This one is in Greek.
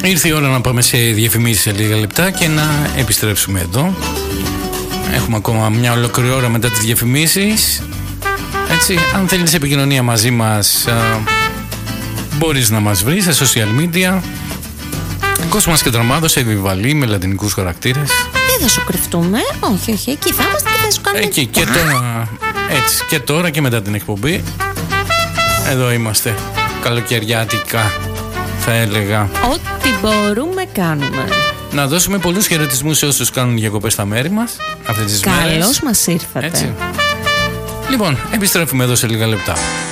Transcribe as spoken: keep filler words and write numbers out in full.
Ήρθε η ώρα να πάμε σε διαφημίσεις σε λίγα λεπτά και να επιστρέψουμε εδώ. Έχουμε ακόμα μια ολόκληρη ώρα μετά τις διαφημίσεις. Έτσι, αν θέλεις επικοινωνία μαζί μας, α, μπορείς να μας βρεις σε social media. Κόσμος και Τρομάδος, Εβιβαλή, με λατινικούς χαρακτήρες. Δεν θα σου κρυφτούμε, όχι, όχι, εκεί θα είμαστε και θα σου κάνουμε. Εκεί και τώρα, έτσι, και τώρα και μετά την εκπομπή. Εδώ είμαστε, καλοκαιριάτικα θα έλεγα. Ό,τι μπορούμε κάνουμε. Να δώσουμε πολλούς χαιρετισμούς σε όσους κάνουν διακοπές στα μέρη μας αυτές τις μέρες. Καλώς μας ήρθατε. Έτσι. Λοιπόν, επιστρέφουμε εδώ σε λίγα λεπτά.